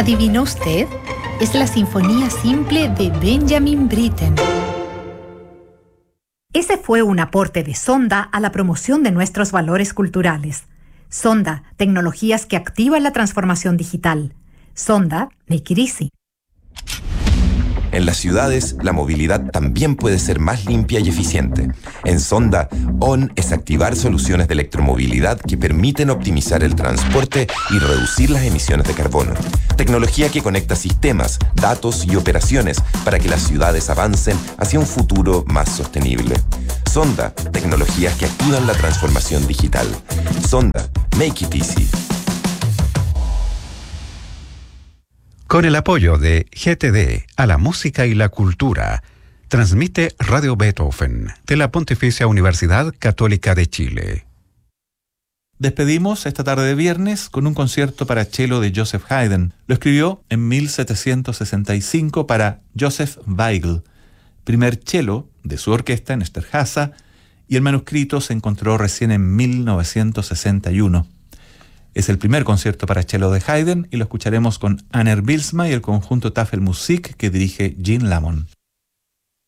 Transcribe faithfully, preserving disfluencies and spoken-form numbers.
¿Adivinó usted? Es la Sinfonía Simple de Benjamin Britten. Ese fue un aporte de Sonda a la promoción de nuestros valores culturales. Sonda, tecnologías que activan la transformación digital. Sonda, make it easy. En las ciudades, la movilidad también puede ser más limpia y eficiente. En Sonda, O N es activar soluciones de electromovilidad que permiten optimizar el transporte y reducir las emisiones de carbono. Tecnología que conecta sistemas, datos y operaciones para que las ciudades avancen hacia un futuro más sostenible. Sonda, tecnologías que activan la transformación digital. Sonda, make it easy. Con el apoyo de G T D a la música y la cultura, transmite Radio Beethoven de la Pontificia Universidad Católica de Chile. Despedimos esta tarde de viernes con un concierto para cello de Joseph Haydn. Lo escribió en mil setecientos sesenta y cinco para Joseph Weigl, primer cello de su orquesta en Esterháza, y el manuscrito se encontró recién en mil novecientos sesenta y uno. Es el primer concierto para cello de Haydn y lo escucharemos con Anner Bylsma y el conjunto Tafelmusik que dirige Gene Lamont.